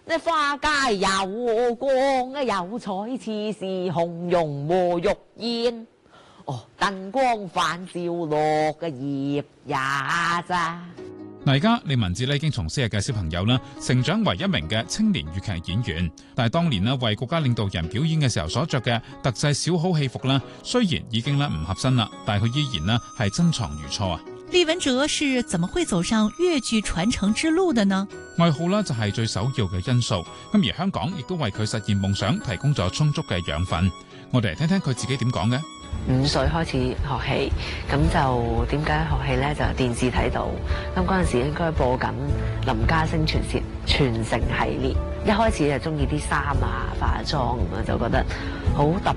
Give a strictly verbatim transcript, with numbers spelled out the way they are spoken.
呢花街有光啊，有彩似是紅絨和玉燕。哦，燈光反照落嘅葉也咋。 嗱，而家李文哲咧已經從昔日嘅小朋友啦，成長為一名嘅青年粵劇演員。但係當年咧為國家領導人表演嘅時候所着嘅特製小好戲服啦，雖然已經咧唔合身啦，但係佢依然咧係珍藏如初啊！ 李文哲是怎麼會走上粵劇傳承之路的呢？ 愛好啦就係最首要嘅因素，咁而香港亦都為佢實現夢想提供咗充足嘅養分。我哋嚟聽聽佢自己點講嘅。 五歲開始學戲，咁就點解學戲呢？就電視睇到，咁嗰陣時應該播緊林家聲傳舌傳承系列，一開始就中意啲衫啊、化妝咁樣，就覺得好特